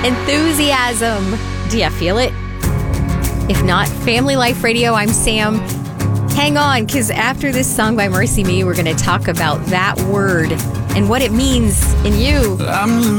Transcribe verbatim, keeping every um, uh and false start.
Enthusiasm. Do you feel it? If not, Family Life Radio, I'm Sam. Hang on, because after this song by Mercy Me, we're going to talk about that word and what it means in you. I'm